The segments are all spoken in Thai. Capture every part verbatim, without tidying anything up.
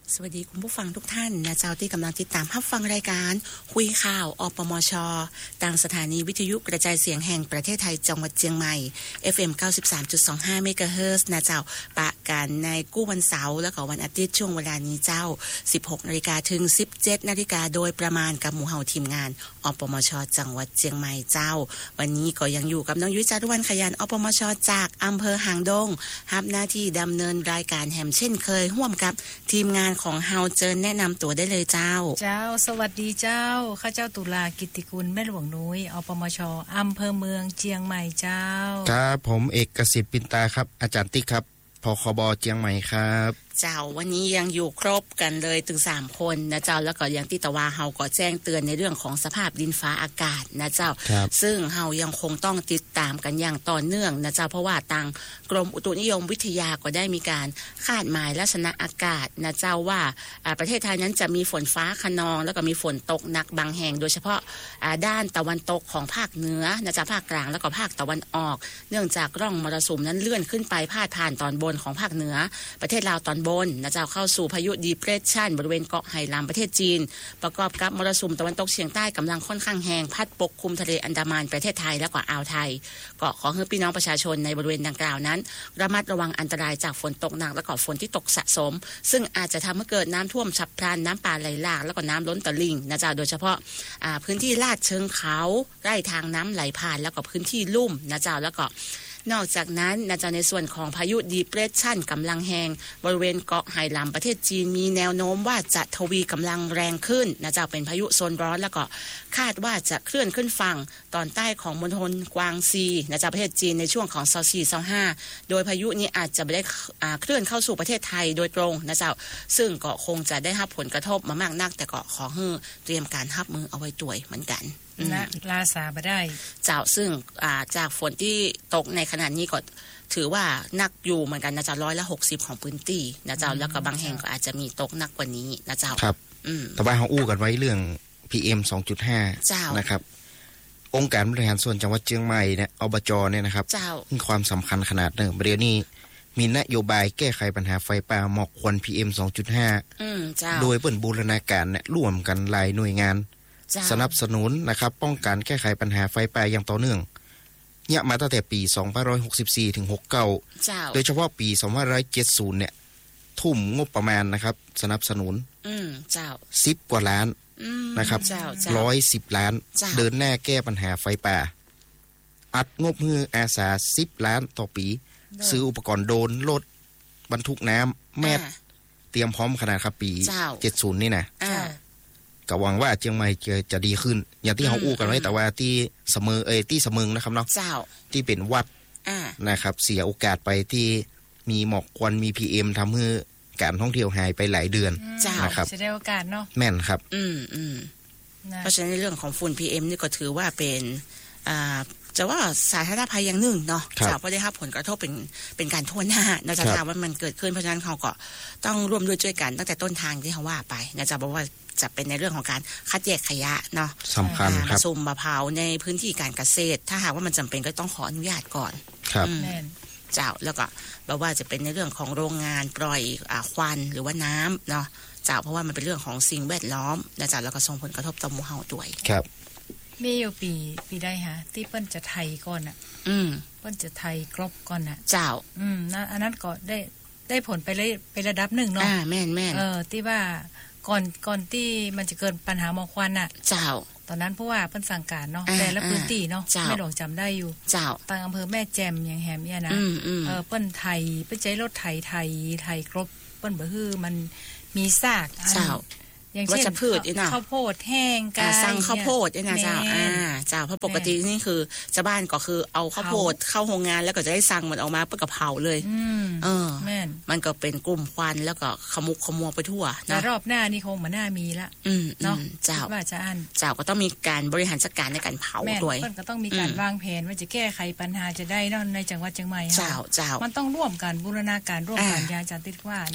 สวัสดีคุณผู้ฟังทุกท่านนะเจ้าที่กำลังติดตามรับฟังรายการคุยข่าวอปมช.ทางสถานีวิทยุกระจายเสียงแห่งประเทศไทยจังหวัดเชียงใหม่ เอฟ เอ็ม เก้าสิบสามจุดสองห้า เมกะเฮิรตซ์นะเจ้าปะกันในกู้วันเสาร์และก็วันอาทิตย์ช่วงเวลานี้เจ้า สิบหกนาฬิกา ถึง สิบเจ็ดนาฬิกาโดยประมาณกับหมู่เฮาทีมงานอปมช.จังหวัดเชียงใหม่เจ้าวันนี้ก็ยังอยู่กับน้องยุ้ยจารุวรรณขยันอปมช.จากอำเภอหางดงรับหน้าที่ดำเนินรายการแหมเช่นเคยร่วมกับทีมงานของเฮาเจิญแนะนำตัวได้เลยเจ้าเจ้าสวัสดีเจ้าข้าเจ้าตุลากิตติกุลแม่หลวงนุ้ยอปมช.อำเภอเมืองเชียงใหม่เจ้าครับผมเอกสิทธิ์ปินตาครับอาจารย์ติ๊กครับพคบเชียงใหม่ครับเจ้าวันนี้ยังอยู่ครบกันเลยถึงสามคนนะเจ้าแล้วก็ยังที่ตะวาเฮาก็แจ้งเตือนในเรื่องของสภาพดินฟ้าอากาศนะเจ้าซึ่งเฮายังคงต้องติดตามกันอย่างต่อเนื่องนะเจ้าเพราะว่าทางกรมอุตุนิยมวิทยาก็ได้มีการคาดหมายลักษณะอากาศนะเจ้าว่าประเทศไทยนั้นจะมีฝนฟ้าคะนองแล้วก็มีฝนตกหนักบางแห่งโดยเฉพาะด้านตะวันตกของภาคเหนือนะเจ้าภาคกลางแล้วก็ภาคตะวันออกเนื่องจากร่องมรสุมนั้นเลื่อนขึ้นไปพาดผ่านตอนบนของภาคเหนือประเทศลาวตอนบนนะเจ้าเข้าสู่พายุดีเพรสชันบริเวณเกาะไหหลำประเทศจีนประกอบกับมรสุมตะวันตกเฉียงใต้กำลังค่อนข้างแรงพัดปกคลุมทะเลอันดามันประเทศไทยและก็อ่าวไทยก็ขอให้พี่น้องประชาชนในบริเวณดังกล่าวนั้นระมัดระวังอันตรายจากฝนตกหนักและก็ฝนที่ตกสะสมซึ่งอาจจะทำให้เกิดน้ำท่วมฉับพลันน้ำป่าไหลหลากแล้วก็น้ำล้นตลิ่งนะจ๊ะโดยเฉพาะพื้นที่ลาดเชิงเขาไร่ทางน้ำไหลผ่านแล้วก็พื้นที่ลุ่มนะจ๊ะแล้วก็นอกจากนั้นนะจ๊ะในส่วนของพายุดีเพรสชันกำลังแรงบริเวณเกาะไหหลำประเทศจีนมีแนวโน้มว่าจะทวีกำลังแรงขึ้นนะจ๊ะเป็นพายุโซนร้อนแล้วก็คาดว่าจะเคลื่อนขึ้นฝั่งตอนใต้ของมณฑลกวางซีนะจ๊ะประเทศจีนในช่วงของเซาซีเซาห้าโดยพายุนี้อาจจะไม่ได้เคลื่อนเข้าสู่ประเทศไทยโดยตรงนะจ๊ะซึ่งก็คงจะได้รับผลกระทบมามากนักแต่ก็ขอให้เตรียมการรับมือเอาไว้ด้วยเหมือนกันนะลาสาบ่ได้เจ้าซึ่งจากฝนที่ตกในขณะนี้ก็ถือว่านักอยู่เหมือนกันนะเจ้าร้อยละหกสิบของพื้นที่นะเจ้าแล้วก็บางแห่งก็อาจจะมีตกหนักกว่านี้นะเจ้าครับแต่ว่าเขาอู้กันไว้เรื่อง พี เอ็ม สองจุดห้า นะครับองค์การบริหารส่วนจังหวัดเชียงใหม่เนี่ยอบจเนี่ยนะครับมีความสำคัญขนาดหนึ่งประเดี๋ยวนี้มีนโยบายแก้ไขปัญหาไฟป่าหมอกควัน พี เอ็ม สองจุดห้าอืมเจ้าโดยเปิ้นบูรณาการเนี่ยร่วมกันหลายหน่วยงานสนับสนุนนะครับป้องกันแก้ไขปัญหาไฟป่าอย่างต่อเนื่องเนี่ยมาตั้งแต่ปีสองพันห้าร้อยหกสิบสี่ถึงหกสิบเก้าโดยเฉพาะปีสองพันห้าร้อยเจ็ดสิบเนี่ยทุ่มงบประมาณนะครับสนับสนุนอืมเจ้าสิบกว่าล้านนะครับหนึ่งร้อยสิบล้านเดินหน้าแก้ปัญหาไฟป่าอัดงบมืออาสาสิบล้านต่อปีซื้ออุปกรณ์โดรนรถบรรทุกน้ำแมสเตรียมพร้อมขนาดครับปีเจ็ดสิบนี่นะก็หวังว่าเชียงใหม่จะจะดีขึ้นอย่างที่เขาอู้กันไว้แต่ว่าที่เสมอเอ้ยที่เสมิงนะครับเนาะที่เป็นวัดนะครับเสียโอกาสไปที่มีหมอกควันมี พี เอ็ม ทำให้การท่องเที่ยวหายไปหลายเดือนนะครับเสียโอกาสเนาะแม่นครับอืมอืมเพราะฉะนั้นในเรื่องของฝุ่น พี เอ็ม นี่ก็ถือว่าเป็นอ่าจะว่าสาธารณภัยอย่างหนึ่งเนาะจากว่าได้รับผลกระทบเป็นเป็นการทั่วหน้านะจ๊ะว่ามันเกิดขึ้นเพราะฉะนั้นเขาก็ต้องร่วมด้วยช่วยกันตั้งแต่ต้นทางที่เขาว่าไปนะจ๊ะบอกว่าจะเป็นในเรื่องของการคัดแยกขยะเนาะสำคัญครับซุ่มมะพร้าวในพื้นที่การเกษตรถ้าหากว่ามันจำเป็นก็ต้องขออนุญาตก่อนครับเจ้าแล้วก็แบบว่าจะเป็นในเรื่องของโรงงานปล่อยอ่าควันหรือว่าน้ำเนาะเจ้าเพราะว่ามันเป็นเรื่องของสิ่งแวดล้อมนะจ๊ะแล้วก็ส่งผลกระทบต่อหมู่เฮาด้วยครับมีอยู่ปีปีได้ฮะที่เปิ้นจะไทยก่อนอ่ะอืมเปิ้นจะไทยกรบก่อนน่ะเจ้าอืมนะอันนั้นก็ได้ได้ผลไปเลยไประดับหนึ่งเนาะอ่าแม่นๆเออที่ว่าก่อนก่อนที่มันจะเกิดปัญหาหมอกควันน่ะเจ้าตอนนั้นเพราะว่าเพิ่นสั่งการเนาะแต่ละพื้นที่เนาะไม่หลงจำได้อยู่เจ้าทางอำเภอแม่แจ่มอย่างแหมเนี่ยนะเออเปิ้นไทยเปิ้นใช้รถไถไทยไทยครบเปิ้นบ่ฮือมันมีซากเจ้าอย่างเช่นข้าวโพดแห้งกาสั่งข้าวโพดเนี่ยนะเจ้าอ่าเจ้าเพราะปกตินี่คือชาวบ้านก็คือเอาข้าวโพดเข้าโรงงานแล้วก็จะได้สั่งมันออกมาเพื่อกะเพราเลยเออแม่นมันก็เป็นกลุ่มควันแล้วก็ขมุกขมัวไปทั่วนะรอบหน้านี่คงมาหน้ามีละเนาะเจ้าว่าจะอันเจ้าก็ต้องมีการบริหารจัดการในการเผาด้วยมันก็ต้องมีการวางแผนว่าจะแก้ไขปัญหาจะได้เนาะในจังหวัดเชียงใหม่เจ้าเจ้ามันต้องร่วมกันบูรณาการร่วมกันยาอาจารย์ติดว่านะ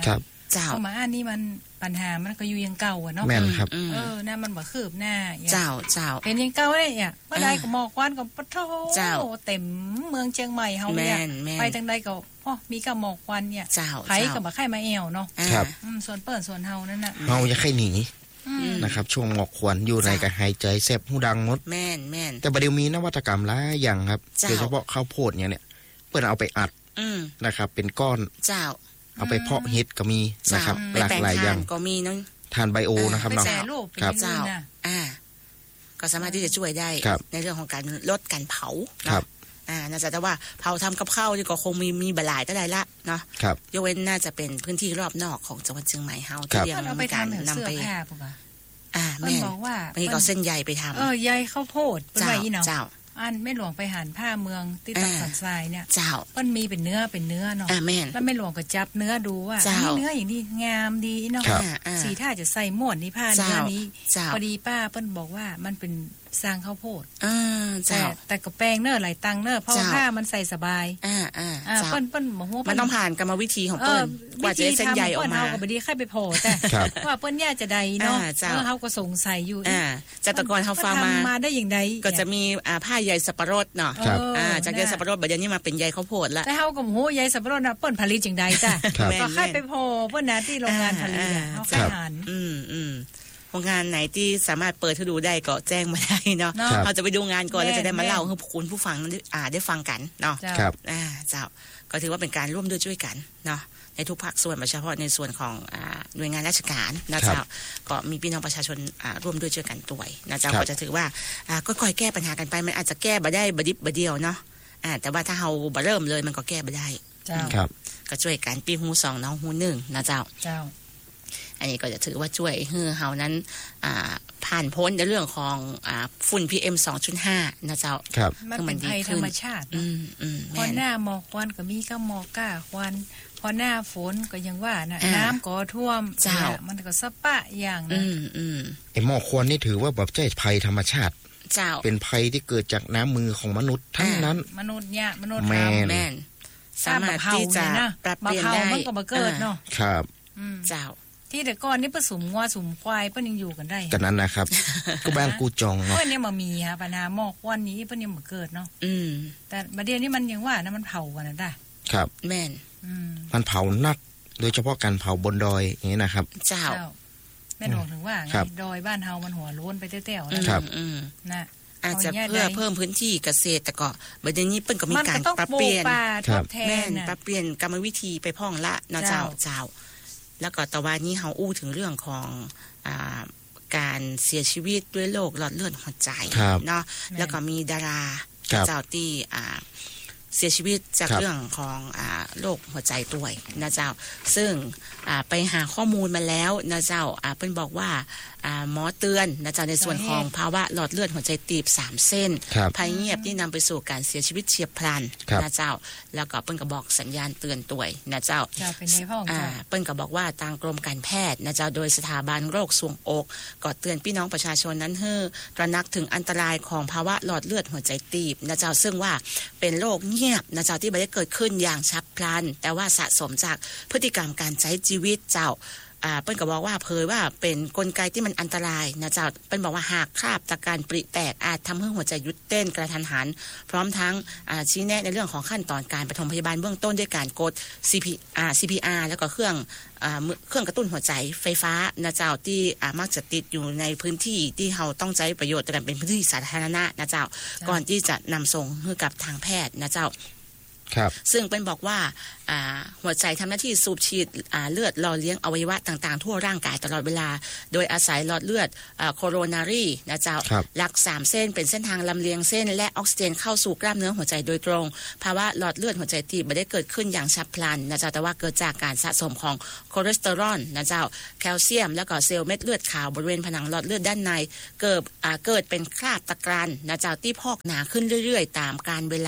เจ้ามาอันนี้มันปัญหามันก็อยู่ยังเก่าอ่ะเนาะแม่นครับเออน่ามันบ่คืบหน้าเจ้าเจ้าเป็นยังเก่าได้อ่ะเมื่อใดก็หมอกควันก็ปะโถเจ้าเต็มเมืองเชียงใหม่เฮาเนี่ยไปทางใดก็อ๋อมีกับหมอกควันเนี่ยไผก็บ่ใครมาแอวเนาะครับอืมส่วนเปิ้นส่วนเฮานั่นน่ะเฮาอย่าใครหนีนะครับช่วงหมอกควันอยู่ในก็หายใจแซ่บหูดังหมดแม่นๆแต่บัดเดี๋ยวมีนวัตกรรมหลายอย่างครับโดยเฉพาะข้าวโพดเนี่ยเนี่ยเปิ้นเอาไปอัดนะครับเป็นก้อนเจ้าเอาไปเพาะเห็ดก็มีนะครับหลากหลายอย่างก็มีเนาะทานไบโอนะครับเนาะครับเจ้าอ่าก็สามารถที่จะช่วยได้ในเรื่องของการลดการเผาครับอ่าน่าจะแต่ว่าเผาทำกับข้าวนี่ก็คงมีมีบหลายก็ได้ละเนาะครับยกเว้นน่าจะเป็นพื้นที่รอบนอกของจังหวัดเชียงใหม่เฮาที่ยังมีการนำไปอ่าแม่บอกว่าบางทีก็เส้นใยไปทำเออใยข้าวโพดเป็นไว้เนาะเจ้าอันไม่หลวงไปหันผ้าเมืองที่ตักสันทรายเนี่ยเจ้ามันมีเป็นเนื้อเป็นเนื้อเนาะแล้วไม่หลวงก็จับเนื้อดูว่านี่เนื้ออย่างนี้งามดีเนาะสีท่าจะใส่หมวดนี่ผ้าเนื้อนี้พอดีป้าเปิ้นบอกว่ามันเป็นสร้างข้าวโพดแต่แต่กับแป้งเนอหลายตังเนอเพราะผ้ามันใส่สบายอ่าอ่าเปิ้นเปิ้นบอกว่ามันต้องผ่านกรรมวิธีของเปิ้นกว่าจะเส้นใยออกมาเฮาก็บ่ได้ค่อยไปโผล่แต่ว่าเปิ้นย่าจะใดเนาะเออเฮาก็สงสัยอยู่อ่าจัตกรเฮาฟังมามาได้อย่างใดก็จะมีอ่าผ้าใยสับปะรดเนาะอ่าจากใยสับปะรดบัดนี้มาเป็นใยข้าวโพดละแต่เฮาก็โหใยสับปะรดน่ะเปิ้นผลิตจังใดจ้ะก็ค่อยไปโผล่เปิ้นน่ะที่โรงงานผลิตเฮาค่อยหันอืมๆโรงงานไหนที่สามารถเปิดให้ดูได้ก็แจ้งมาได้เนาะเราจะไปดูงานก่อนแล้วจะได้มาเล่าให้คุณผู้ฟังอ่าได้ฟังกันเนาะครับอ่าเจ้าก็ถือว่าเป็นการร่วมด้วยช่วยกันเนาะในทุกภาคส่วนโดยเฉพาะในส่วนของอ่าหน่วยงานราชการนะเจ้าก็มีพี่น้องประชาชนอ่าร่วมด้วยช่วยกันด้วยนะเจ้าก็จะถือว่าอ่าก็ค่อยแก้ปัญหากันไปมันอาจจะแก้บ่ได้บ่ดิบบ่เดียวเนาะอ่าแต่ว่าถ้าเฮาบ่เริ่มเลยมันก็แก้บ่ได้เจ้าครับก็ช่วยกันปีหูสองน้องหูหนึ่งนะเจ้าเจ้าอันนี้ก็จะถือว่าช่วยให้เฮานั้นผ่านพ้นในเรื่องของฝุ่น พี เอ็ม สองจุดห้า นะเจ้าครับมันเป็นภัยธรรมชาติพอหน้าหมอกควันก็มีก็หมอกก้าควันพอหน้าฝนก็ยังว่านะน้ำก็ท่วมเจ้ามันก็สะปะอย่างนะไอ้หมอกควันนี่ถือว่าแบบใช่ภัยธรรมชาติเจ้าเป็นภัยที่เกิดจากน้ำมือของมนุษย์ทั้งนั้นมนุษย์เนี่ยมนุษย์แม่นสามารถที่จะปรับเปลี่ยนได้มันก็มาเกิดเนาะครับเจ้าที่แต่ก่อนนี่ผสมงัวสมควายเพิ่นยังอยู่กันได้กันนั้นนะครับก็บ้านกูจองเนาะเพิ่นเนี่ยมามีฮะปัญหาหมอกควันนี้เพิ่นยังบ่เกิดเนาะอืมแต่บัดเดี๋ยวนี้มันยังว่านะมันเผากันน่ะได้ครับแม่นอืมมันเผานักโดยเฉพาะการเผาบนดอยอย่างนี้นะครับเจ้าแม่นบอกถึงว่าไงดอยบ้านเฮามันหัวโล้นไปแต้วๆนะครับอืมนะอาจจะเพื่อเพิ่มพื้นที่เกษตรแต่ก็บัดนี้เปิ้นก็มีการปรับเปลี่ยนแม่นปรับเปลี่ยนกรรมวิธีไปพ้องละเนาะเจ้าเจ้าแล้วก็ตะวันนี้เฮาอู้ถึงเรื่องของอ่าการเสียชีวิตด้วยโรคหลอดเลือดหัวใจเนาะแล้วก็มีดาราเจ้าที่อ่าเสียชีวิตจากเรื่องของอ่าโรคหัวใจด้วยนะเจ้าซึ่งอ่าไปหาข้อมูลมาแล้วนะเจ้าอ่าเพิ่นบอกว่าอ่าหมอเตือนนะเจ้าในส่วนของภาวะหลอดเลือดหัวใจตีบสามเส้นภัยเงียบที่นำไปสู่การเสียชีวิตเฉียบพลันนะเจ้าแล้วก็เปิ้นก็บอกสัญญาณเตือนตัวนะเจ้าอ่าเปิ้นก็บอกว่าทางกรมการแพทย์นะเจ้าโดยสถาบันโรคทรวงอกก็เตือนพี่น้องประชาชนนั้นให้ตระหนักถึงอันตรายของภาวะหลอดเลือดหัวใจตีบนะเจ้าซึ่งว่าเป็นโรคเงียบนะเจ้าที่ไม่ได้เกิดขึ้นอย่างฉับพลันแต่ว่าสะสมจากพฤติกรรมการใช้ชีวิตเจ้าอ่าเปิ้นก็บอกว่าเผยว่าเป็นกลไกที่มันอันตรายนะเจ้าเปิ้นบอกว่าหากคราบจากการปริแตกอาจทำให้หัวใจหยุดเต้นกระทันหันพร้อมทั้งอ่าชี้แนะในเรื่องของขั้นตอนการปฐมพยาบาลเบื้องต้นด้วยการกด ซี พี อาร์ ซี พี อาร์ แล้วก็เครื่องอ่าเครื่องกระตุ้นหัวใจไฟฟ้านะเจ้าที่อ่ามักจะติดอยู่ในพื้นที่ที่เฮาต้องใช้ประโยชน์แต่เป็นพื้นที่สาธารณะนะเจ้าก่อนที่จะนำส่งให้กับทางแพทย์นะเจ้าซึ่งเป็นบอกว่าหัวใจทำหน้าที่สูบฉีดเลือดหล่อเลี้ยงอวัยวะต่างๆทั่วร่างกายตลอดเวลาโดยอาศัยหลอดเลือดโคโรนารีนะเจ้าหลักสามเส้นเป็นเส้นทางลำเลียงเส้นและออกซิเจนเข้าสู่กล้ามเนื้อหัวใจโดยตรงภาวะหลอดเลือดหัวใจตีบไม่ได้เกิดขึ้นอย่างฉับพลันนะเจ้าแต่ว่าเกิดจากการสะสมของคอเลสเตอรอลนะเจ้าแคลเซียมแล้วก็เซลล์เม็ดเลือดขาวบริเวณผนังหลอดเลือดด้านในเกิดเกิดเป็นคราบตะกรันนะเจ้าที่พอกหนาขึ้นเรื่อยๆตามกาลเวลา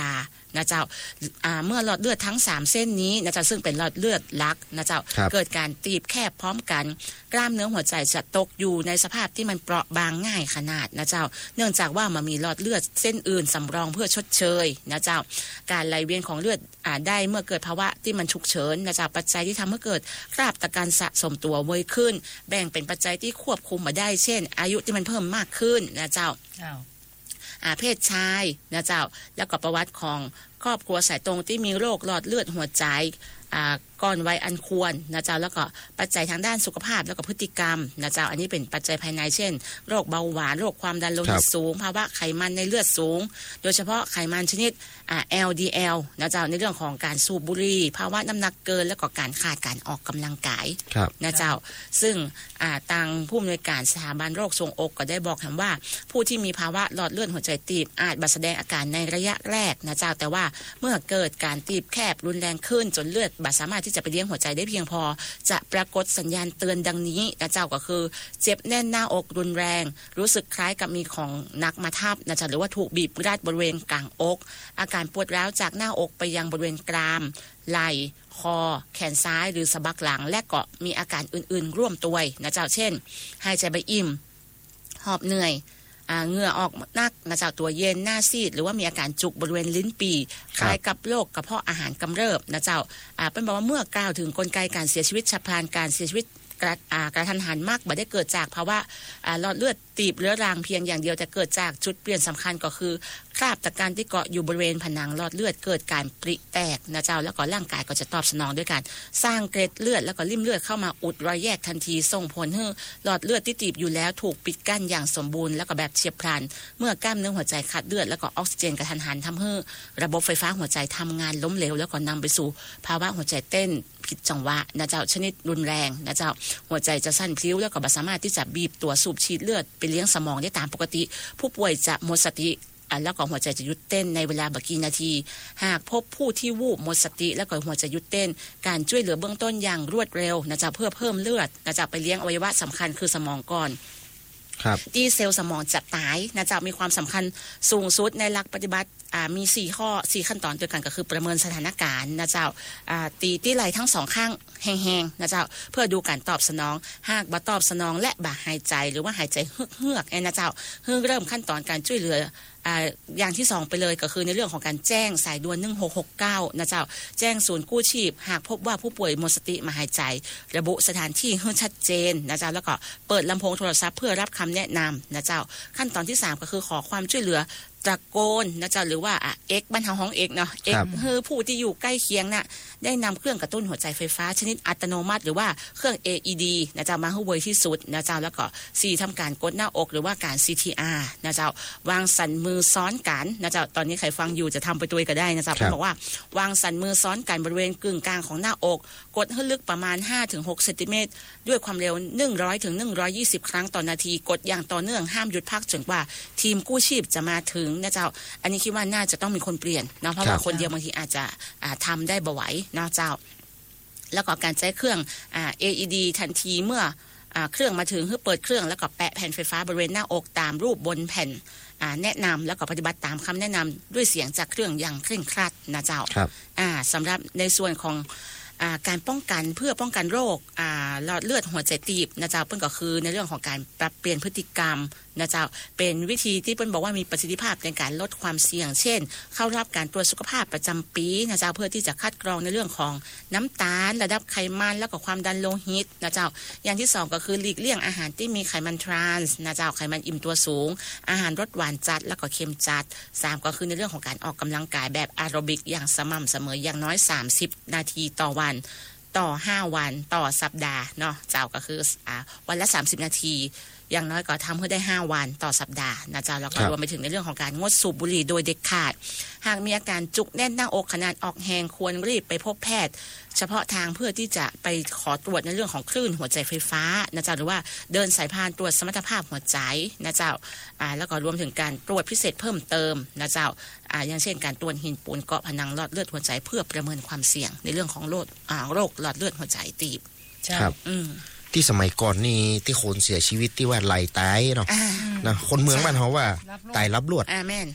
นะเจ้าอ่าเมื่อหลอดเลือดทั้งสามเส้นนี้นะเจ้าซึ่งเป็นหลอดเลือดหลักนะเจ้าเกิดการตีบแคบพร้อมกันกล้ามเนื้อหัวใจจะตกอยู่ในสภาพที่มันเปราะบางง่ายขนาดนะเจ้าเนื่องจากว่ามันมีหลอดเลือดเส้นอื่นสำรองเพื่อชดเชยนะเจ้าการไหลเวียนของเลือดอ่าได้เมื่อเกิดภาวะที่มันฉุกเฉินนะเจ้าปัจจัยที่ทำให้เกิดคราบตะการสะสมตัวไวขึ้นแบ่งเป็นปัจจัยที่ควบคุมมาได้เช่นอายุที่มันเพิ่มมากขึ้นนะเจ้าอาเพศชายนะเจ้าแล้วก็ประวัติของครอบครัวสายตรงที่มีโรคหลอดเลือดหัวใจอ่าก่อนวัยอันควรนะเจ้าแล้วก็ปัจจัยทางด้านสุขภาพแล้วก็พฤติกรรมนะเจ้าอันนี้เป็นปัจจัยภายในเช่นโรคเบาหวานโรคความดันโลหิตสูงภาวะไขมันในเลือดสูงโดยเฉพาะไขมันชนิดอ่า แอล ดี แอล นะเจ้าในเรื่องของการสูบบุหรี่ภาวะน้ำหนักเกินแล้วก็การขาดการออกกำลังกายนะเจ้าซึ่งอ่าทางผู้อำนวยการสถาบันโรคทรวงอกก็ได้บอกคำว่าผู้ที่มีภาวะหลอดเลือดหัวใจตีบอาจบัดแสดงอาการในระยะแรกนะเจ้าแต่ว่าเมื่อเกิดการตีบแคบรุนแรงขึ้นจนเลือดบัดสามารถที่จะไปเลี้ยงหัวใจได้เพียงพอจะปรากฏสัญญาณเตือนดังนี้นะเจ้าก็คือเจ็บแน่นหน้าอกรุนแรงรู้สึกคล้ายกับมีของหนักมาทับนะเจ้าหรือว่าถูกบีบรัดบริเวณกลางอกอาการปวดร้าวจากหน้าอกไปยังบริเวณกรามไหล่คอแขนซ้ายหรือสะบักหลังและก็มีอาการอื่นๆร่วมตัวนะเจ้าเช่นหายใจไม่อิ่มหอบเหนื่อยเหงื่อออกนักนะเจ้าตัวเย็นหน้าซีดหรือว่ามีอาการจุกบริเวณลิ้นปี่คล้ายกับโรคกระเพาะอาหารกำเริบนะเจ้าเป็นบอกว่าเมื่อกล่าวถึงกลไกการเสียชีวิตฉับพลันการเสียชีวิตกระ, กระทันหันมากไม่ได้เกิดจากภาวะหลอดเลือดตีบเรื้อรังเพียงอย่างเดียวแต่เกิดจากจุดเปลี่ยนสำคัญก็คือคราบตะการที่เกาะอยู่บริเวณผนังหลอดเลือดเกิดการปริแตกนะเจ้าแล้วก็ร่างกายก็จะตอบสนองด้วยการสร้างเกล็ดเลือดแล้วก็ริ่มเลือดเข้ามาอุดรอยแยกทันทีส่งผลให้หลอดเลือดที่ตีบอยู่แล้วถูกปิดกั้นอย่างสมบูรณ์แล้วก็แบบเฉียบพลันเมื่อกล้ามเนื้อหัวใจขาดเลือดแล้วก็ออกซิเจนกระทันหันทำให้ระบบไฟฟ้าหัวใจทำงานล้มเหลวแล้วก็นำไปสู่ภาวะหัวใจเต้นผิดจังหวะนะเจ้าชนิดรุนแรงนะเจ้าหัวใจจะสั่นพลิ้วแล้วก็ไม่สามารถที่จะบีบตัวสูบฉีดเลือดไปเลี้ยงสมองได้ตามปกติผู้ป่วยจะหมดสติแล้วก็หัวใจจะหยุดเต้นในเวลาบางกี่นาทีหากพบผู้ที่วูบหมดสติแล้วก็หัวใจหยุดเต้นการช่วยเหลือเบื้องต้นอย่างรวดเร็วนะเจ้าเพื่อเพิ่มเลือดนะเจ้าไปเลี้ยงอวัยวะสำคัญคือสมองก่อนที่เซลล์สมองจะตายนะเจ้ามีความสำคัญสูงสุดในหลักปฏิบัติมีสี่ข้อสี่ขั้นตอนด้วยกันก็คือประเมินสถานการณ์นะเจ้าตีที่ไหลทั้งสองข้างแห้งๆนะเจ้าเพื่อดูการตอบสนองหากบ่ตอบสนองและบ่หายใจหรือว่าหายใจเฮือกๆนะเจ้าเพิ่งเริ่มขั้นตอนการช่วยเหลืออ่าอย่างที่สองไปเลยก็คือในเรื่องของการแจ้งสายด่วนหนึ่งหกหกเก้านะเจ้าแจ้งศูนย์กู้ชีพหากพบว่าผู้ป่วยหมดสติมาหายใจระบุสถานที่ให้ชัดเจนนะเจ้าแล้วก็เปิดลำโพงโทรศัพท์เพื่อรับคำแนะนำนะเจ้าขั้นตอนที่สามก็คือขอความช่วยเหลือตะโกนนะเจ้าหรือว่าอ่ะเอ็กบ้านเฮาฮ้องเอ็กเนาะเอ็กคือผู้ที่อยู่ใกล้เคียงน่ะได้นำเครื่องกระตุ้นหัวใจไฟฟ้าชนิดอัตโนมัติหรือว่าเครื่อง เอ อี ดี นะเจ้ามาให้ไวที่สุดนะเจ้าแล้วก็สี่ทำการกดหน้าอกหรือว่าการ ซี ที อาร์ นะเจ้าวางสันมือซ้อนกันนะเจ้าตอนนี้ใครฟังอยู่จะทำไปตัวก็ได้นะเจ้าบอกว่าวางสันมือซ้อนกันบริเวณกึ่งกลางของหน้าอกกดให้ลึกประมาณ ห้าถึงหก เซนติเมตรด้วยความเร็วหนึ่งร้อยถึงหนึ่งร้อยยี่สิบครั้งต่อนาทีกดอย่างต่อเนื่องห้ามหยุดพักจนกว่าทีมกู้ชีพจะมาถึงนะเจ้าอันนี้คิดว่าน่าจะต้องมีคนเปลี่ยนเนาะเพราะว่าคนเดียวบางทีอาจจะทำได้บ่ไหวเนาะเจ้าแล้วก็การใช้เครื่องอ่า เอ อี ดี ทันทีเมื่ออ่าเครื่องมาถึงเพื่อเปิดเครื่องแล้วก็แปะแผ่นไฟฟ้าบริเวณหน้าอกตามรูปบนแผ่นอ่าแนะนำแล้วก็ปฏิบัติตามคำแนะนำด้วยเสียงจากเครื่องอย่างเคร่งครัดนะเจ้าอ่าสำหรับในส่วนของการป้องกันเพื่อป้องกันโรคหลอดเลือดหัวใจตีบนะเจ้าเปิ้นก็คือในเรื่องของการปรับเปลี่ยนพฤติกรรมนะเจ้าเป็นวิธีที่เปิ้นบอกว่ามีประสิทธิภาพในการลดความเสี่ยงเช่นเข้ารับการตรวจสุขภาพประจำปีนะเจ้าเพื่อที่จะคัดกรองในเรื่องของน้ำตาลระดับไขมันแล้วก็ความดันโลหิตนะเจ้าอย่างที่สองก็คือหลีกเลี่ยงอาหารที่มีไขมันทรานส์นะเจ้าไขมันอิ่มตัวสูงอาหารรสหวานจัดแล้วก็เค็มจัดสามก็คือในเรื่องของการออกกำลังกายแบบแอโรบิกอย่างสม่ำเสมออย่างน้อยสามสิบนาทีต่อวันต่อห้าวันต่อสัปดาห์เนาะเจ้าก็คืออ่าวันละสามสิบนาทีอย่างน้อยก็ทำเพื่อได้ห้าวันต่อสัปดาห์นะเจ้าแล้วก็รวมไปถึงในเรื่องของการงดสูบบุหรี่โดยเด็ดขาดหากมีอาการจุกแน่นหน้าอกขนาดออกแหงควรรีบไปพบแพทย์เฉพาะทางเพื่อที่จะไปขอตรวจในเรื่องของคลื่นหัวใจไฟฟ้านะเจ้าหรือว่าเดินสายพานตรวจสมรรถภาพหัวใจนะเจ้าอ่าแล้วก็รวมถึงการตรวจพิเศษเพิ่มเติมนะเจ้าอ่าอย่างเช่นการตรวจหินปูนเกาะผนังหลอดเลือดหัวใจเพื่อประเมินความเสี่ยงในเรื่องของโรคอ่าโรคหลอดเลือดหัวใจตีบครับอืมที่สมัยก่อนนี่ที่คนเสียชีวิตที่ว่าไหลตายเนาะนะคนเมืองบ้านเฮาว่าตายรับลวดอ่าแม่น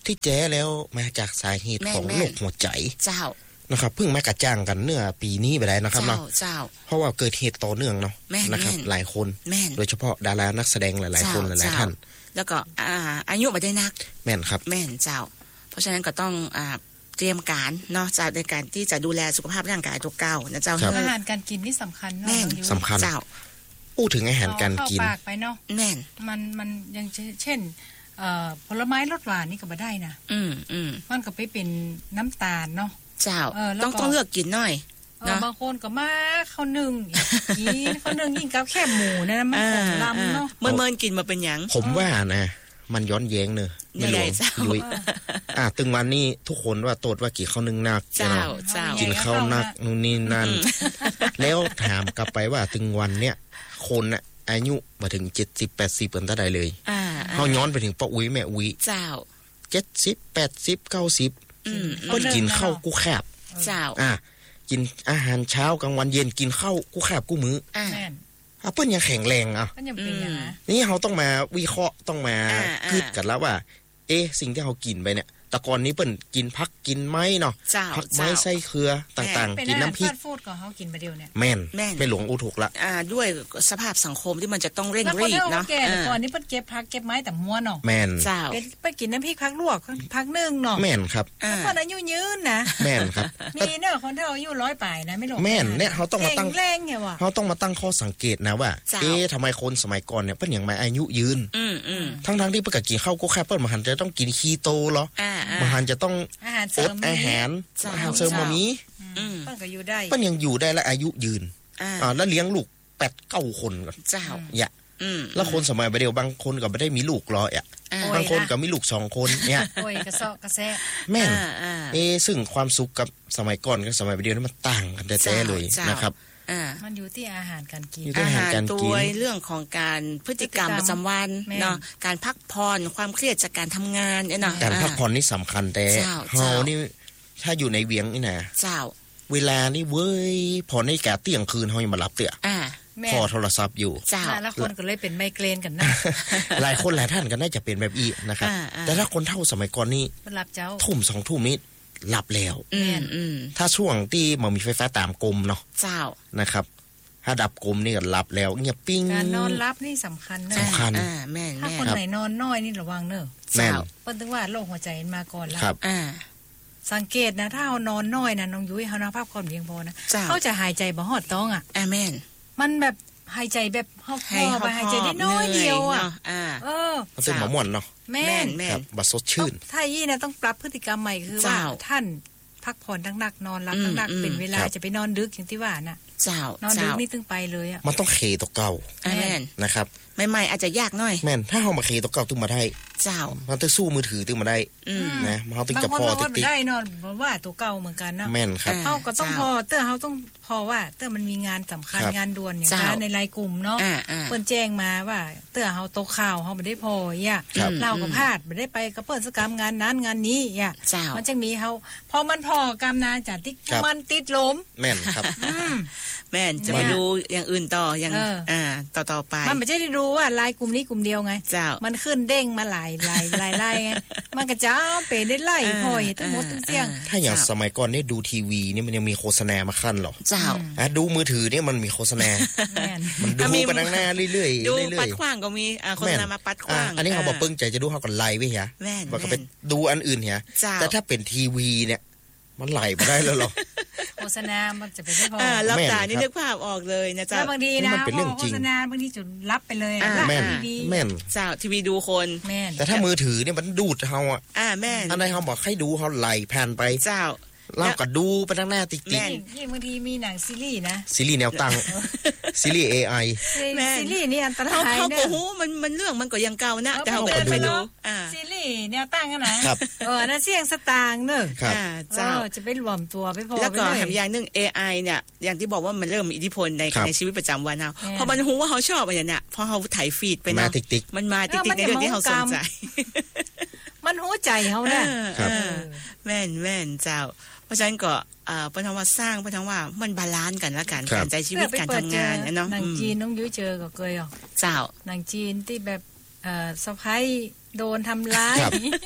ที่แจ้แล้วมาจากสาเหตุของโรคหัวใจเจ้านะครับเพิ่งมากระจ่างกันเนื้อปีนี้ไปแล้วนะครับเนาะเพราะว่าเกิดเหตุต่อเนื่องเนาะนะครับหลายคนโดยเฉพาะดารานักแสดงหลายๆคนหลายๆท่านแล้วก็อ่าอายุบ่ได้นักแม่นครับแม่นเจ้าเพราะฉะนั้นก็ต้องอ่าเตรียมการเนาะจากในการที่จะดูแลสุขภาพร่างกายตัวเก่านะเจ้าอาหารการกินนี่สำคัญเนาะสำคัญเจ้าพูดถึงอาหารการกินเข้าปากไปเนาะแม่นมันมันยังเช่นเอ่อผลไม้รสหวานนี่ก็บ่ได้นะอืมอืมมันก็ไปเป็นน้ำตาลเนาะเจ้าต้องต้องเลือกกินหน่อยนะบางคนก็มาข้าวนึ่งกินข้าวนึ่งกินกับแค่หมูนะมันของลำเนาะเมื่อเมื่อกินมาเป็นหยังผมว่านะมันย้อนแย้งเนอะไม่หลวงยุ้ยอ่ะตึงวันนี้ทุกคนว่าโตดว่ากี่ข้าวนึ่งนักเจ้าเจ้ากินข้าวนักนู่นนี่นั่นแล้วถามกลับไปว่าตึงวันเนี้ยคนน่ะอายุมาถึงเจ็ดสิบ แปดสิบเป็นตาใดเลยเฮาย้อนไปถึงป้าอุ้ยแม่อุ้ยเจ้าเจ็ดสิบ แปดสิบ เก้าสิบเพิ่นกินข้าวกูแคบเจ้าอ่ะกินอาหารเช้ากลางวันเย็นกินข้าวกูแคบกูมื้ออ่าอ่ะเพิ่นยังแข็งแรงอ่ะเพิ่นยังเป็นอย่างนะนี่เฮาต้องมาวิเคราะห์ต้องมาคิดกันแล้วว่าเอ๊ะสิ่งที่เฮากินไปเนี่ยแต่ก่อนนี้เปิ้นกินผักกินไม้เนาะผักไม้ไส้เครือต่างๆกินน้ำพริกฟูดก็เฮากินบ่เดียวเนี่ยแม่นไม่หลงอูถูกละอ่าด้วยสภาพสังคมที่มันจะต้องเร่งรีบเนาะแต่ก่อนนี้เปิ้นเก็บผักเก็บไม้แต่มัวเนาะแม่นไปกินน้ำพริกผักลวกผักนึ่งเนาะแม่นครับเพิ่นอายุยืนนะแม่นครับมีเนาะคนเฒ่าอายุร้อยปลายนะไม่หลงแม่นเนี่ยเฮาต้องมาตั้งแรงเนี่ยว่ะเฮาต้องมาตั้งข้อสังเกตนะว่าเอ๊ะทำไมคนสมัยก่อนเนี่ยเปิ้นยังมาอายุยืนอืมๆทั้งๆที่เปิ้นก็กินข้าวก็แค่เปิ้นมาหันจะต้องกินคีโตเหรอมาหันจะต้องอาหารเสริมอาหารอาหารเสริมบ่มีเปิ้นก็อยู่ได้เปิ้นยังอยู่ได้และอายุยืนอ่าแล้วเลี้ยงลูกแปด เก้าคนก่อนเจ้าอย่าแล้วคนสมัยบัดเดียวบางคนก็บ่ได้มีลูกหรอกอ่ะบางคนก็มีลูกสองคนเนี่ยโอ้ยกระเซาะกระแซะแม่นเอ๊ซึ่งความสุขกับสมัยก่อนกับสมัยบัดเดียวนี่มันต่างกันแท้ๆเลยนะครับอ่ามันอยู่ที่อาหารการกินอาหารตัวเรื่องของการพฤติกรรมประจำวันเนาะการพักผ่อนความเครียดจากการทำงานเนี่ยเนาะการพักผ่อนนี่สำคัญแต่เฮานี่ถ้าอยู่ในเวียงนี่นะเจ้าเวลานี่เว้ยพอในแก่เที่ยงคืนเฮายังมาหลับเตื้ออ่าพอโทรศัพท์อยู่เจ้าแล้วคนก็เลยเป็นไมเกรนกันนะหลายคนหลายท่านก็น่าจะเป็นแบบอีนะครับแต่ถ้าคนเฒ่าสมัยก่อนนี่หลับเจ้าทุ่ม สอง ทุ่มนี่หลับแล้วอืมถ้าช่วงที่บ่มีไฟฟ้าตามกรมเนาะเจ้านะครับถ้าดับกรมนี่ก็หลับแล้วเงียบปิ้งการนอนหลับนี่สำคัญนะสำคัญอ่าแม่นๆถ้าคนไหนนอนน้อยนี่ระวังเนอะเจ้าเปิ้นถึงว่าโรคหัวใจมาก่อนแล้วครับอ่าสังเกตนะถ้าเฮานอนน้อยนะน้องยุ้ยเฮานอนพักผ่อนเพียงพอนะเขาจะหายใจบ่ฮอดต้องอ่ะอ่าแม่นมันแบบหายใจแบบฮอบพอไปหายใจน้อยเดียวอ่ะเออมันเป็นหมอม่วนเนาะแม่นครับบ่สดชื่นถ้ายี่นะต้องปรับพฤติกรรมใหม่คือว่าท่านพักผ่อนหนักๆนอนหลับหนักๆเป็นเวลาจะไปนอนดึกอย่างที่ว่าน่ะเจ้านอนดึกนี่ตึงไปเลยอ่ะมันต้องเคตกเก่าแม่นนะครับใหม่ๆอาจจะยากหน่อยแม่นถ้าเฮามาเคตกเก่าตึงมาได้เจ้ามันต้องสู้มือถือตึงมาได้นะเฮาตึงจะพอติ๊กๆได้นอนว่าตัวเก่าเหมือนกันเนาะแม่นครับเฮาก็ต้องพอเตื้อเฮาต้องพอว่าเตื้อมันมีงานสำคัญงานด่วนอย่างการในไลน์กลุ่มเนาะเปิ้นแจ้งมาว่าเตื้อเฮาตกข่าวเฮาบ่ได้พออ่ะเราก็พลาดบ่ได้ไปกับเปิ้นสกรรมงานนั้นงานนี้อ่ะมันจังมีเฮาพอมันพอกรรมนาจัดติ๊กมันติดลมแม่นครับแม่นจะไปดูอย่างอื่นต่ออย่างอ่าต่อๆไปมันไม่ใช่ได้ดูว่าไลน์กลุ่มนี้กลุ่มเดียวไงมันขึ้นเด้งมาหลายหลายหลายไลน์ไงมันก็จะเปได้ไล่พอยทั้งหมดทั้งเสียงถ้าอย่างสมัยก่อนนี่ดูทีวีนี่มันยังมีโฆษณามาขั้นหรอเจ้าอ่ะดูมือถือนี่มันมีโฆษณามันดูไปข้างหน้าเรื่อยๆดูปัดขว้างก็มีโฆษณามาปัดขว้างอันนี้เขาบอกปึ้งใจจะดูเฮาก็ไล่ไว้เหียว่าก็ไปดูอันอื่นเหียแต่ถ้าเป็นทีวีเนี่ยมันไหลบ่ได้แล้วหรอโฆษณามันจะเป็นได้พออ่ารับตานี่นึกภาพออกเลยนะจ๊ะบางทีนะโฆษณาบางทีจุดรับไปเลยอ่ะแม่นแม่นเจ้าทีวีดูคนแม่นแต่ถ้ามือถือเนี่ยมันดูดเฮาอ่ะอ่าแม่นอันใดเฮาบอกให้ดูเฮาไหลผ่านไปเจ้าเราก็ดูไปทางหน้าติ๊กๆนี่บางทีมีหนังซีรีส์นะซีรีส์แนวตั้งซีรีส์ เอ ไอซีรีส์นี่อันตรายนะเขาก็ฮู้มันมันเรื่องมันก็ยังเก่านะแต่เฮาก็ไปดูอ่าซีรีส์แนวตั้งกันนะครับเออน่ะเสียงสตางค์เนอะอ่าเจ้าจะไปรวมตัวไปพอแล้วก็แถมอย่างนึง เอ ไอ เนี่ยอย่างที่บอกว่ามันเริ่มมีอิทธิพลในในชีวิตประจำวันเฮาพอมันฮู้ว่าเฮาชอบอะไรเนี่ยพอเฮาถ่ายฟีดไปเนาะมันมาติ๊กๆในเรื่องที่เฮาสนใจมันหัวใจเฮาน่ะแม่นแม่นเจ้าเพราะฉะนั้นก็อ่าเพิ่นว่าสร้างเพิ่นว่ามันบาลานซ์กันละกันการใช้ชีวิตการทำงานเนาะหนังจีนน้องยุ้ยเจอก็เคยอ่ะเจ้าหนังจีนที่แบบเอ่อสะใภ้โดนทำร้าย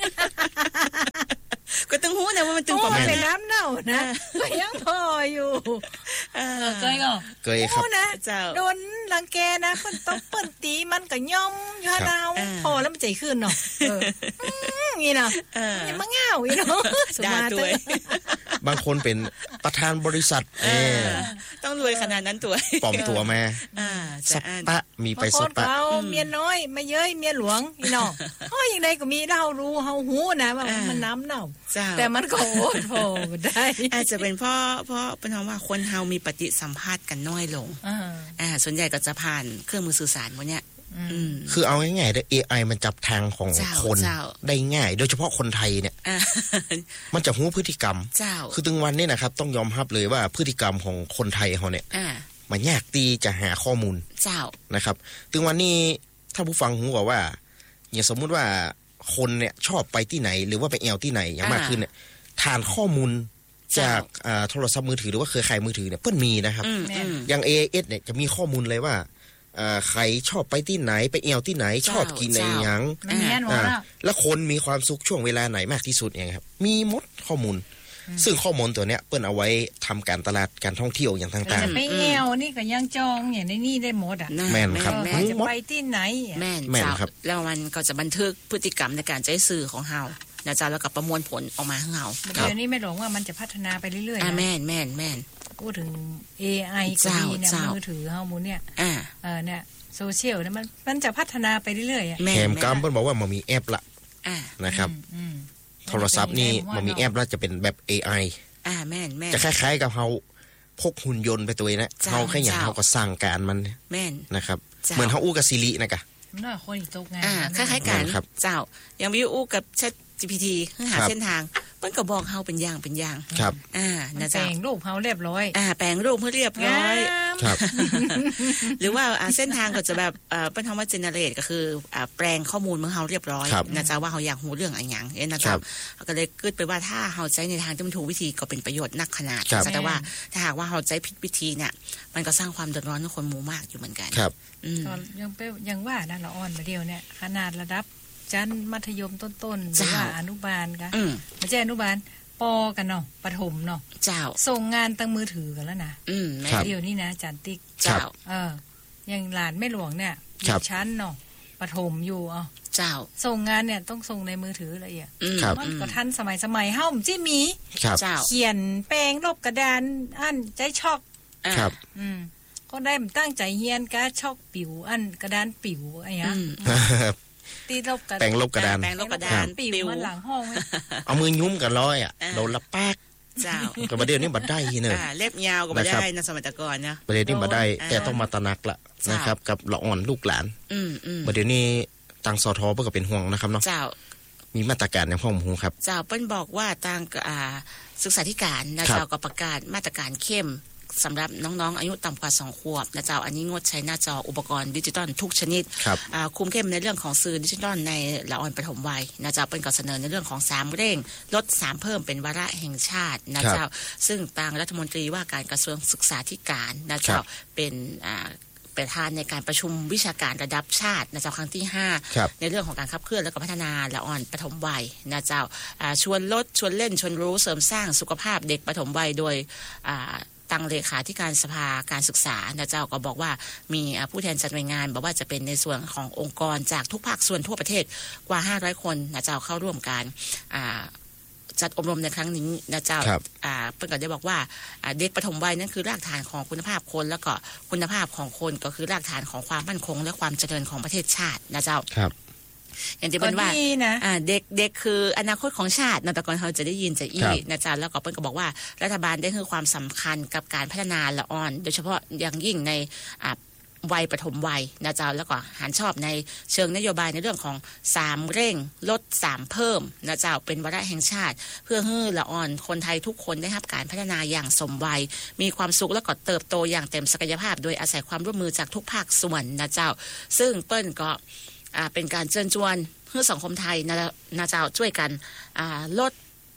ก็ต้องรู้นะว่ามันตึงประมาณเป็นน้ำเน่านะก็ยังพออยู่เออเคยก็เคยครับนะโดนรังแกนะเพิ่นต้องเปิ้นตีมันก็ย่อมอยู่หาวพอแล้วมันใจขึ้นเนาะเออนี่เนาะอย่ามาง่าวอีเนาะด่าตัวบางคนเป็นประธานบริษัทเออต้องรวยขนาดนั้นตัวปลอมตัวมาอ่าสปะมีไปสปะเอาเมียน้อยมาเย้ยเมียหลวงอีเนาะโอ้ยอย่างใดก็มีเฮารู้เฮาฮู้นะว่ามันน้ำเน่าแต่มันก็โอดโผบ่ได้อาจจะเป็นเพราะเพราะเป็นเพราะว่าคนเฮามีปฏิสัมภาษณ์กันน้อยลงอ่าส่วนใหญ่ก็จะผ่านเครื่องมือสื่อสารพวกเนี้ยคือเอาง่ายๆเด้อ เอ ไอ มันจับทางของคนได้ง่ายโดยเฉพาะคนไทยเนี่ยมันจะรู้พฤติกรรมคือถึงวันนี้นะครับต้องยอมรับเลยว่าพฤติกรรมของคนไทยเฮาเนี่ยมันยากตีจะหาข้อมูลนะครับถึงวันนี้ถ้าผู้ฟังรู้ว่าอย่างสมมุติว่าคนเนี่ยชอบไปที่ไหนหรือว่าไปแอวที่ไหนอย่างมากขึ้นเนี่ยฐานข้อมูลจากโทรศัพท์มือถือหรือว่าเครือข่ายมือถือเนี่ยเพิ่นมีนะครับอย่าง เอ เอส เนี่ยจะมีข้อมูลเลยว่าใครชอบไปที่ไหนไปแอวที่ไหนชอบกินอะไรหยังแล้วคนมีความสุขช่วงเวลาไหนมากที่สุดอย่างครับมีหมดข้อมูลซึ่งข้อมูลตัวเนี้ยเปิ้นเอาไว้ทำการตลาดการท่องเที่ยวอย่างต่างๆจะไปแอวนี่ก็ยังจองอย่างในนี่ได้หมดอ่ะแม่นครับจะไปที่ไหนแม่นแม่นครับแล้วมันก็จะบันทึกพฤติกรรมในการใช้สื่อของเฮานะจ๊ะแล้วก็ประมวลผลออกมาให้เฮาเดี๋ยวนี้ไม่หลงว่ามันจะพัฒนาไปเรื่อยๆอ่าแม่นแม่นแม่นพูดถึง เอ ไอ ก็มีเนี่ยมือถือเฮาหมู่เนี่ยอ่าเออเนี่ยโซเชียลเนี่ยมันมันจะพัฒนาไปเรื่อยๆอ่ะแถมกำเพิ่นบอกว่ามันมีแอปละนะครับโทรศัพท์นี่มันมีแอปแล้วจะเป็นแบบ เอ ไออ่าแม่นแม่นจะคล้ายๆกับเฮาพกหุ่นยนต์ไปตัวเองนะเฮาแค่อย่างเฮาก็สั่งการมันแม่นนะครับเหมือนเฮาอู้กับ Siri นะกะน่าคนอีกตกงานอ่าคล้ายๆกันเจ้ายังมีอู้กับ Chat จี พี ที หาเส้นทางเปิ้นก็บอกเฮาเป็นอย่างเป็นอย่างครับอ่านะจ๊ะแปลงรูปเฮาเรียบร้อยอ่าแปลงรูปเพื่อเรียบร้อยครับหรือว่าอ่าเส้นทางก็จะแบบเอ่อเปิ้นเฮาว่าเจเนเรตก็คืออ่าแปลงข้อมูลเมื่อเฮาเรียบร้อยนะจ๊ะว่าเฮาอยากรู้เรื่องอะไรหยังเอ้นะจ๊ะก็เลยคิดไปว่าถ้าเฮาใช้ในทางที่มันถูกวิธีก็เป็นประโยชน์นักขนาดแต่ว่าถ้าหากว่าเฮาใช้ผิดวิธีเนี่ยมันก็สร้างความเดือดร้อนให้คนหมู่มากอยู่เหมือนกันครับอืมยังไปยังว่านะละอ่อนมาเดียวเนี่ยขนาดระดับชั้นมัธยมต้นๆหรือว่าอนุบาลกะไม่ใช่อนุบาลป.กันเนาะประถมเนาะเจ้าส่งงานทางมือถือกันแล้วนะอืมเดี๋ยวนี้นะจันติ๊กเจ้าเอออย่างหลานแม่หลวงเนี่ยอยู่ชั้นเนาะประถมอยู่อ่ะเจ้าส่งงานเนี่ยต้องส่งในมือถือละเอียดมันก็ทันสมัยสมัยเฮ้าจิมีเจ้าเขียนแปลงลบกระดานอันใจช็อกครับอืมก็ได้ตั้งใจเฮียนกะช็อกปิ๋วอันกระดานปิ๋วอะไรเงี้ยตีลบกระดานแปลงลบกระดานแปลงลบกระดานปิ๋วมันหลังห้องเอามือยุ้มกันร้อยอ่ะโดนละปากเจ้าก็ประเดี๋ยวนี้บัดได้ทีนึงอ่าเล็บยาวก็บ่ได้นะสมัยตะก่อนนะประเดี๋ยวนี้บัดได้แต่ต้องมาตระหนักละนะครับกับละอ่อนลูกหลานอืมๆประเดี๋ยวนี้ทางสทเพิ่นก็เป็นห่วงนะครับเนาะเจ้ามีมาตรการในห้องหูครับเจ้าเปิ้นบอกว่าทางอ่าศึกษาธิการนะเจ้าก็ประกาศมาตรการเข้มสำหรับน้องๆอายุต่ำกว่าสองขวบนะเจ้าอันนี้งดใช้หน้าจออุปกรณ์ดิจิตอลทุกชนิดคุมเข้มในเรื่องของสื่อดิจิตอลในละอ่อนปฐมวัยนะเจ้าเป็นก็เสนอในเรื่องของสามเร่งลดสามเพิ่มเป็นวาระแห่งชาตินะเจ้าซึ่งทางรัฐมนตรีว่าการกระทรวงศึกษาธิการนะเจ้าเป็นประธานในการประชุมวิชาการระดับชาตินะเจ้าครั้งที่ห้าในเรื่องของการขับเคลื่อนและก็พัฒนาละอ่อนปฐมวัยนะเจ้าชวนลดชวนเล่นชวนรู้เสริมสร้างสุขภาพเด็กปฐมวัยโดยตั้งเลขาธิการสภาการศึกษานะเจ้าก็บอกว่ามีผู้แทนจัดหน่วยงานบอกว่าจะเป็นในส่วนขององค์กรจากทุกภาคส่วนทั่วประเทศกว่าห้าร้อยคนนะเจ้าเข้าร่วมการจัดอบรมในครั้งนี้นะเจ้าเพิ่นก็ได้บอกว่าเด็กปฐมวัยนั้นคือรากฐานของคุณภาพคนแล้วก็คุณภาพของคนก็คือรากฐานของความมั่นคงและความเจริญของประเทศชาตินะเจ้าอย่างที่เปิ้นว่าอ่าเด็กเด็กคืออนาคตของชาตินะแต่ก่อนเราจะได้ยินจากอีนะจ๊ะแล้วก็เปิ้นก็บอกว่ารัฐบาลได้ให้ความสำคัญกับการพัฒนาละอ่อนโดยเฉพาะอย่างยิ่งในอ่าวัยปฐมวัยนะจ๊ะแล้วก็หันชอบในเชิงนโยบายในเรื่องของสามเร่งลดสามเพิ่มนะจ๊ะเป็นวาระแห่งชาติเพื่อให้ละอ่อนคนไทยทุกคนได้รับการพัฒนาอย่างสมวัยมีความสุขและก็เติบโตอย่างเต็มศักยภาพโดยอาศัยความร่วมมือจากทุกภาคส่วนนะจ๊ะซึ่งเปิ้นก็อ่าเป็นการเชิญชวนเพื่อสังคมไทยนะนะเจ้าช่วยกันอ่าลด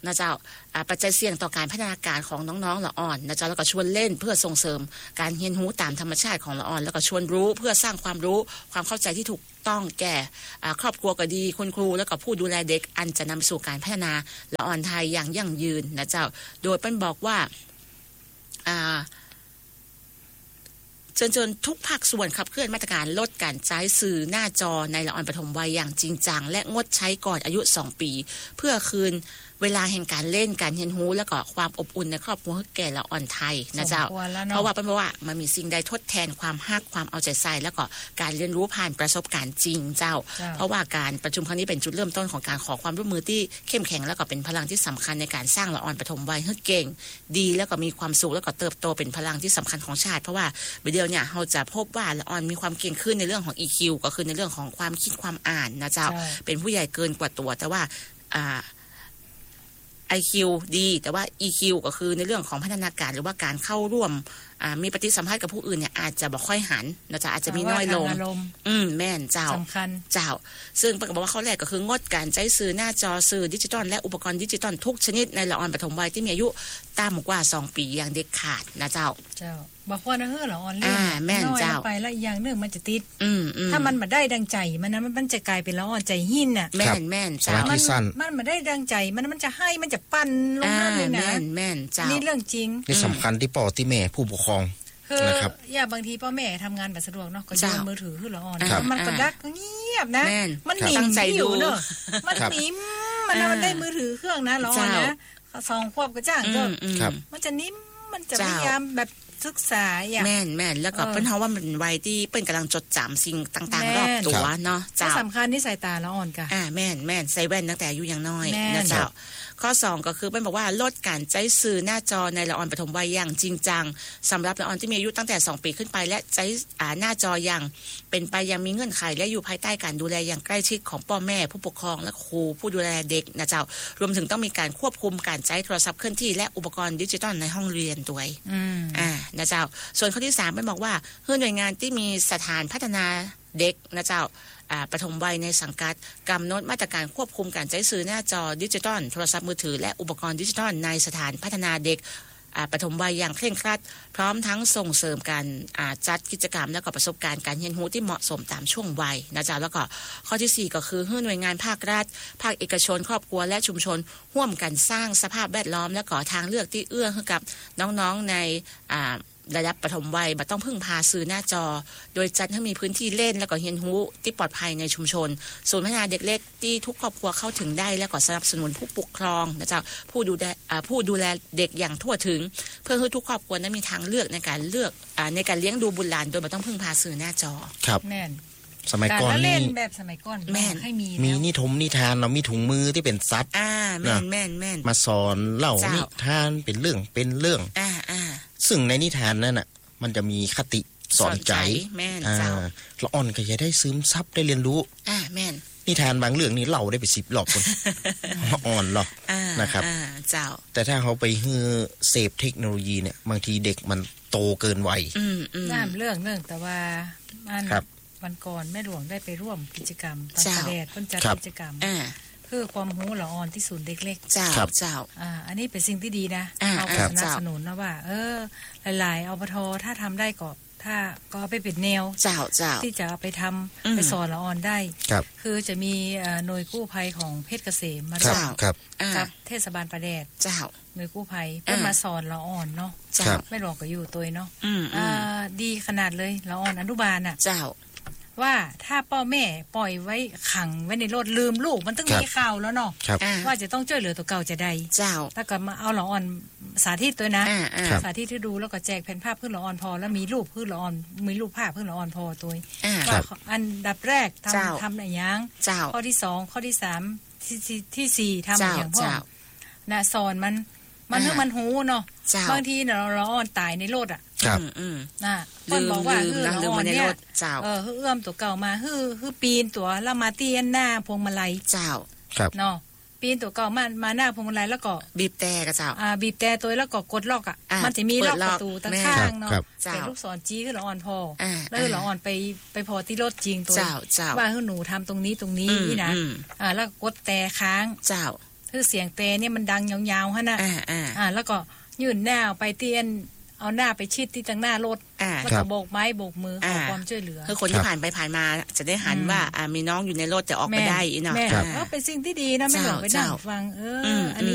นะเจ้าปัจจัยเสี่ยงต่อการพัฒนาการของน้องๆละอ่อนนะเจ้าแล้วก็ชวนเล่นเพื่อส่งเสริมการเรียนรู้ตามธรรมชาติของละอ่อนแล้วก็ชวนรู้เพื่อสร้างความรู้ความเข้าใจที่ถูกต้องแก่ครอบครัวก็ดีคุณครูแล้วก็ผู้ดูแลเด็กอันจะนำไปสู่การพัฒนาละอ่อนไทยอย่างยั่งยืนนะเจ้าโดยเปิ้นบอกว่าอ่าเชิญชวนทุกภาคส่วนขับเคลื่อนมาตรการลดการใช้สื่อหน้าจอในละอ่อนปฐมวัยอย่างจริงจังและงดใช้ก่อนอายุสองปีเพื่อคืนเวลาแห่งการเล่นการเรียนรู้แล้วก็ความอบอุ่นในครอบครัวให้แก่ละอ่อนไทยนะเจ้าเพราะว่าเป็นเพราะว่ามันมีสิ่งใดทดแทนความฮักความเอาใจใส่แล้วก็การเรียนรู้ผ่านประสบการณ์จริงเจ้าเพราะว่าการประชุมครั้งนี้เป็นจุดเริ่มต้นของการขอความร่วมมือที่เข้มแข็งแล้วก็เป็นพลังที่สำคัญในการสร้างละอ่อนปฐมวัยให้เก่งดีแล้วก็มีความสุขแล้วก็เติบโตเป็นพลังที่สำคัญของชาติเพราะว่าเดี๋ยวเนี่ยเราจะพบว่าละอ่อนมีความเก่งขึ้นในเรื่องของ อี คิว ก็คือในเรื่องของความคิดความอ่านนะเจ้าเป็นผู้ใหญ่เกินกว่าตัวแต่ว่าอ่าไอ คิว ดีแต่ว่า อี คิว ก็คือในเรื่องของพัฒนาการหรือว่าการเข้าร่วมมีปฏิสัมพันธ์กับผู้อื่นเนี่ยอาจจะบ่ค่อยหันนะจ๊ะอาจจะมีน้อยลงอืมแม่นเจ้าสำคัญเจ้าซึ่งเปิ้นก็บอกว่าข้อแรกก็คืองดการใช้สื่อหน้าจอสื่อดิจิทัลและอุปกรณ์ดิจิทัลทุกชนิดในละอ่อนปฐมวัยที่มีอายุต่ำกว่าสองปีอย่างเด็ดขาดนะเจ้าเจ้าบ่ควรนะเฮ้อละอ่อนเล่นน้อยไปแล้วอีกอย่างนึงมันจะติดถ้ามันบ่ได้ดังใจมันนะมันจะกลายเป็นละอ่อนใจหินน่ะแม่นแม่นเจ้ามันมันบ่ได้ดังใจมันมันจะให้มันจะปั่นลงนั่นเลยนะแม่นแม่นเจ้านี่เรื่องจริงนี่สำคัญที่พ่อที่แม่ผู้ปกครองนะครับอย่าบางทีพ่อแม่ทำงานแบบสะดวกเนาะก็ยืมมือถือขึ้นละอ่อนมันก็ดักเงียบนะมันหนีอยู่เนาะมันหนีมันมันได้มือถือเครื่องนะละอ่อนนะสองควบก็จ้างก็มันจะนิ่มมันจะพยายามแบบศึกษาอย่างแม่นแม่นแล้วก็เปิ้นเฮาว่ามันวัยที่เปิ้นกำลังจดจำสิ่งต่างๆรอบตัวเนาะเจ้าสำคัญที่สายตาละอ่อนกะอ่าแม่นแม่นใส่แว่นตั้งแต่อายุยังน้อยนะเจ้าข้อสองก็คือเปิ้นบอกว่าลดการใช้สื่อหน้าจอในละอ่อนปฐมวัยอย่างจริงจังสำหรับละอ่อนที่มีอายุตั้งแต่สองปีขึ้นไปและใช้อ่าหน้าจออย่างเป็นไปยังมีเงื่อนไขและอยู่ภายใต้การดูแลอย่างใกล้ชิดของพ่อแม่ผู้ปกครองและครูผู้ดูแลเด็กนะเจ้ารวมถึงต้องมีการควบคุมการใช้โทรศัพท์เคลื่อนที่และอุปกรณ์ดิจิทัลในห้องเรียนด้วยอ่านะเจ้าส่วนข้อที่สามเปิ้นบอกว่าเพื่อหน่วยงานที่มีสถานพัฒนาเด็กนะเจ้าปฐมวัยในสังกัดกำหนดมาตรการควบคุมการใช้สื่อหน้าจอดิจิทัลโทรศัพท์มือถือและอุปกรณ์ดิจิทัลในสถานพัฒนาเด็กปฐมวัยอย่างเคร่งครัดพร้อมทั้งส่งเสริมการจัดกิจกรรมและก็ประสบการณ์การเรียนรู้ที่เหมาะสมตามช่วงวัยนะจ๊ะแล้วก็ข้อที่สี่ก็คือให้หน่วยงานภาครัฐภาคเอกชนครอบครัวและชุมชนร่วมกันสร้างสภาพแวดล้อมและก่อทางเลือกที่เอื้อให้กับน้องๆในระดับปฐมวัยบ่ต้องพึ่งพาสื่อหน้าจอโดยจัดให้มีพื้นที่เล่นและก็เรียนรู้ที่ปลอดภัยในชุมชนศูนย์พัฒนาเด็กเล็กที่ทุกครอบครัวเข้าถึงได้และก็สนับสนุนผู้ปกครองนะจ๊ะผู้ดูแลผู้ดูแลเด็กอย่างทั่วถึงเพื่อให้ทุกครอบครัวนั้นมีทางเลือกในการเลือกในการเลี้ยงดูบุตรหลานโดยบ่ต้องพึ่งพาสื่อหน้าจอครับแม่นสมัยก่อนนี่แบบสมัยก่อนแม่ให้มีมีนิทมนิทานเรามีถุงมือที่เป็นซับอ่าแม่นแม่นแม่นมาสอนเล่านิทานเป็นเรื่องเป็นเรื่องอ่าอ่าซึ่งในนิทานนั้นน่ะมันจะมีคติสอนใจแม่นเจ้าละอ่อนก็จะได้ซึมซับได้เรียนรู้อ่าแม่นนิทานบางเรื่องนี่เล่าได้ไปสิบรอบคนละอ่อนหรอกนะครับอ่าเจ้าแต่ถ้าเขาไปฮือเสพเทคโนโลยีเนี่ยบางทีเด็กมันโตเกินวัยอืมอืมน้ำเรื่องเรื่องแต่ว่ามันวันก่อนแม่หลวงได้ไปร่วมกิจกรรมตอนประเดชเพิ่นจัดกิจกรรมอ่าคือความรู้ละอ่อนที่ศูนย์เด็กเล็กเจ้าเจ้าอ่าอันนี้เป็นสิ่งที่ดีนะเราสนับสนุนนะว่าเออหลายๆอปทถ้าทำได้ก็ถ้าก็ไปเป็นแนวเจ้าเจ้าที่จะไปทำไปสอนละอ่อนได้คือจะมีหน่วยกู้ภัยของเพชรเกษมมาร่วมกับเทศบาลประแดดเจ้าหน่วยกู้ภัยเพื่อมาสอนละอ่อนเนาะไม่หลอกก็อยู่ตัวเนาะดีขนาดเลยละอ่อนอนุบาลอ่ะเจ้าว่าถ้าพ่อแม่ปล่อยไว้ขังไว้ในรถลืมลูกมันต้องมีข่าวแล้วเนาะว่าจะต้องช่วยเหลือตัวเก่าจะได้เจ้าถ้าก็มาเอาละอ่อนสาธิตตัวนะสาธิตที่ดูแล้วก็แจกแผ่นภาพเพื่อละอ่อนพอแล้วมีรูปเพื่อละอ่อนมีรูปภาพเพื่อละอ่อนพอตัวว่าอันดับแรกทำทำอะไรยังข้อที่สองข้อที่สามที่ที่สี่ทำอย่างพ่อนะสอนมันมันให้มันหูเนาะบางทีเนี่ยเราละอ่อนตายในรถอ่ะอืมน่ะคนบอกว่าคือละอ่อนเนี่ยเออคือเอื้อมตัวเก่ามาคือคือปีนตัวแล้วมาเตียนหน้าพวงมาลัยเจ้าเนาะปีนตัวเก่ามามาหน้าพวงมาลัยแล้วก็บีบแต่กับเจ้าอ่าบีบแต่ตัวแล้วก็กดล็อกอ่ะมันจะมีล็อกประตูตั้งข้างเนาะเป็นลูกศรจี้คือละอ่อนพอแล้วละอ่อนไปไปพอที่รถจริงตัวว่าคือหนูทำตรงนี้ตรงนี้นี่นะอ่าแล้วกดแต่ค้างเจ้าคือเสียงเตเนี่ยมันดังยาวๆฮะน่ะอ่าแล้วก็ยื่นหน้าไปเตียนเอาหน้าไปชิดที่ทางหน้ารถแล้วก็โบกไม้โบกมือขอความช่วยเหลือคือคนที่ผ่านไปผ่านมาจะได้หันว่ามีน้องอยู่ในรถแต่ออกมาได้เนาะก็เป็นสิ่งที่ดีนะไม่หลงไปนั่งฟังเออ